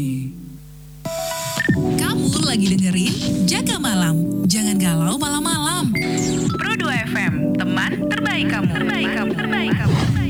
Kamu lagi dengerin Jaga Malam. Jangan galau malam-malam. Pro 2 FM, teman terbaik kamu.